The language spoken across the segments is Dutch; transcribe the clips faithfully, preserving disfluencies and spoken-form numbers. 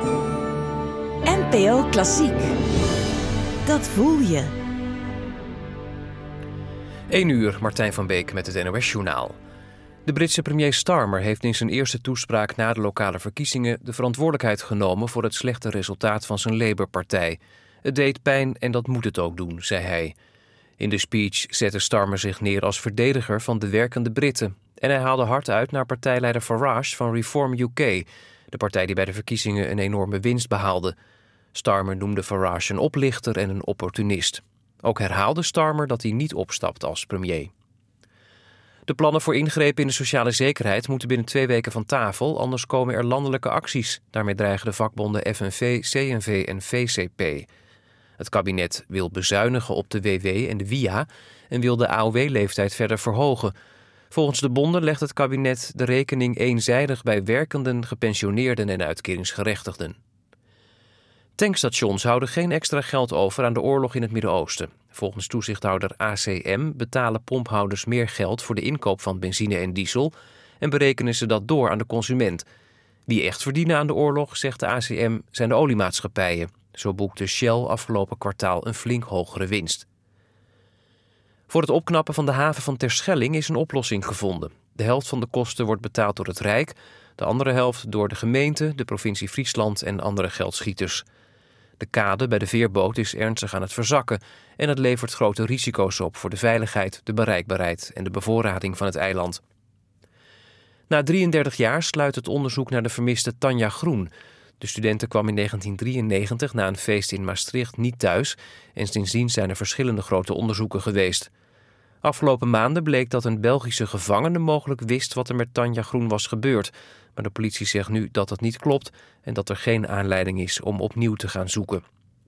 N P O Klassiek. Dat voel je. één uur, Martijn van Beek met het N O S-journaal. De Britse premier Starmer heeft in zijn eerste toespraak na de lokale verkiezingen de verantwoordelijkheid genomen voor het slechte resultaat van zijn Labour-partij. Het deed pijn en dat moet het ook doen, zei hij. In de speech zette Starmer zich neer als verdediger van de werkende Britten. En hij haalde hard uit naar partijleider Farage van Reform U K, de partij die bij de verkiezingen een enorme winst behaalde. Starmer noemde Farage een oplichter en een opportunist. Ook herhaalde Starmer dat hij niet opstapt als premier. De plannen voor ingrepen in de sociale zekerheid moeten binnen twee weken van tafel, anders komen er landelijke acties. Daarmee dreigen de vakbonden F N V, C N V en V C P. Het kabinet wil bezuinigen op de W W en de W I A en wil de A O W-leeftijd verder verhogen. Volgens de bonden legt het kabinet de rekening eenzijdig bij werkenden, gepensioneerden en uitkeringsgerechtigden. Tankstations houden geen extra geld over aan de oorlog in het Midden-Oosten. Volgens toezichthouder A C M betalen pomphouders meer geld voor de inkoop van benzine en diesel en berekenen ze dat door aan de consument. Wie echt verdienen aan de oorlog, zegt de A C M, zijn de oliemaatschappijen. Zo boekte Shell afgelopen kwartaal een flink hogere winst. Voor het opknappen van de haven van Terschelling is een oplossing gevonden. De helft van de kosten wordt betaald door het Rijk, de andere helft door de gemeente, de provincie Friesland en andere geldschieters. De kade bij de veerboot is ernstig aan het verzakken en het levert grote risico's op voor de veiligheid, de bereikbaarheid en de bevoorrading van het eiland. Na drieëndertig jaar sluit het onderzoek naar de vermiste Tanja Groen. De studente kwam in negentien drieënnegentig na een feest in Maastricht niet thuis en sindsdien zijn er verschillende grote onderzoeken geweest. Afgelopen maanden bleek dat een Belgische gevangene mogelijk wist wat er met Tanja Groen was gebeurd. Maar de politie zegt nu dat dat niet klopt en dat er geen aanleiding is om opnieuw te gaan zoeken.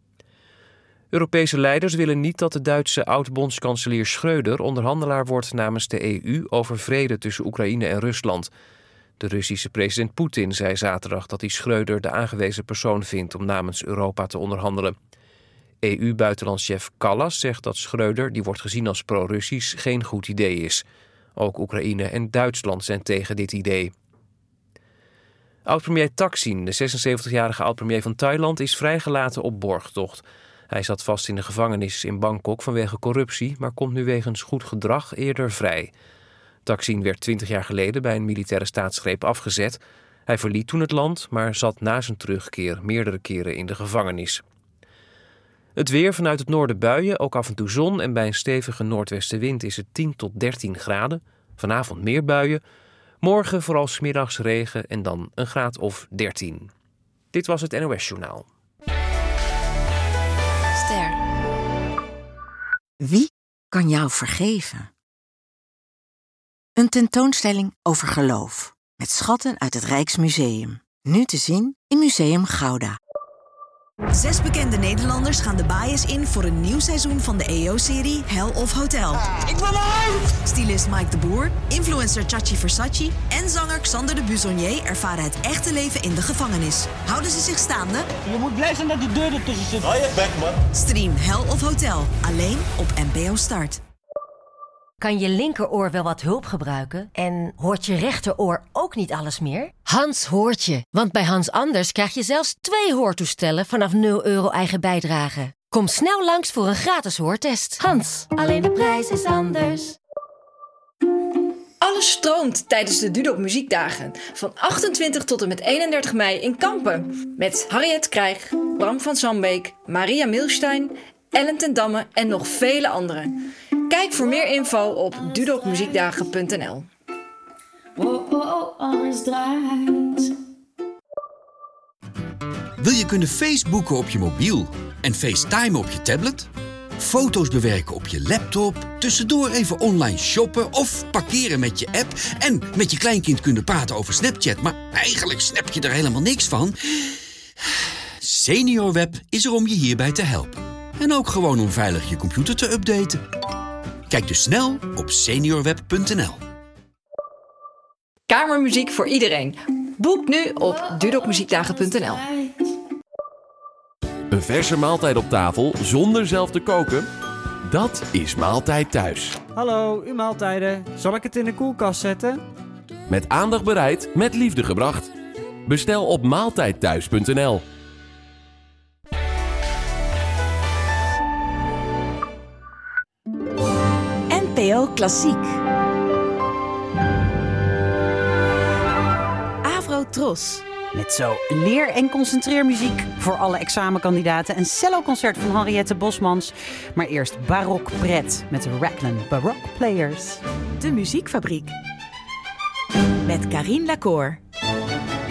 Europese leiders willen niet dat de Duitse oud-bondskanselier Schröder onderhandelaar wordt namens de E U over vrede tussen Oekraïne en Rusland. De Russische president Poetin zei zaterdag dat hij Schröder de aangewezen persoon vindt om namens Europa te onderhandelen. E U-buitenlandschef Kallas zegt dat Schröder, die wordt gezien als pro-Russisch, geen goed idee is. Ook Oekraïne en Duitsland zijn tegen dit idee. Oud-premier Thaksin, de zesenzeventigjarige oud-premier van Thailand, is vrijgelaten op borgtocht. Hij zat vast in de gevangenis in Bangkok vanwege corruptie, maar komt nu wegens goed gedrag eerder vrij. Thaksin werd twintig jaar geleden bij een militaire staatsgreep afgezet. Hij verliet toen het land, maar zat na zijn terugkeer meerdere keren in de gevangenis. Het weer: vanuit het noorden buien, ook af en toe zon en bij een stevige noordwestenwind is het tien tot dertien graden. Vanavond meer buien. Morgen vooral 's middags regen en dan een graad of dertien. Dit was het N O S-journaal. Ster. Wie kan jou vergeven? Een tentoonstelling over geloof. Met schatten uit het Rijksmuseum. Nu te zien in Museum Gouda. Zes bekende Nederlanders gaan de bias in voor een nieuw seizoen van de E O-serie Hell of Hotel. Ik wil uit! Stylist Mike de Boer, influencer Chachi Versace en zanger Xander de Buzonier ervaren het echte leven in de gevangenis. Houden ze zich staande? Je moet blij zijn dat die deur ertussen zit. Hou je bek, man. Stream Hell of Hotel, alleen op N P O Start. Kan je linkeroor wel wat hulp gebruiken? En hoort je rechteroor ook niet alles meer? Hans hoort je, want bij Hans Anders krijg je zelfs twee hoortoestellen vanaf nul euro eigen bijdrage. Kom snel langs voor een gratis hoortest. Hans, alleen de prijs is anders. Alles stroomt tijdens de Dudok Muziekdagen van achtentwintig tot en met eenendertig mei in Kampen. Met Harriet Krijg, Bram van Sambeek, Maria Milstein, Ellen ten Damme en nog vele anderen. Kijk voor meer info op dudokmuziekdagen punt n l. Oh, oh, oh, alles draait. Wil je kunnen Facebooken op je mobiel en FaceTime op je tablet? Foto's bewerken op je laptop, tussendoor even online shoppen of parkeren met je app en met je kleinkind kunnen praten over Snapchat, maar eigenlijk snap je er helemaal niks van? SeniorWeb is er om je hierbij te helpen. En ook gewoon om veilig je computer te updaten. Kijk dus snel op seniorweb punt n l. Kamermuziek voor iedereen. Boek nu op dudokmuziekdagen punt n l. Een verse maaltijd op tafel zonder zelf te koken? Dat is Maaltijd Thuis. Hallo, uw maaltijden. Zal ik het in de koelkast zetten? Met aandacht bereid, met liefde gebracht. Bestel op maaltijdthuis punt n l. N P O Klassiek. Avro Tros. Met zo leer- en concentreermuziek voor alle examenkandidaten. Een celloconcert van Henriette Bosmans. Maar eerst Barok Pret met de Raglan Baroque Players. De Muziekfabriek. Met Karine Lacour.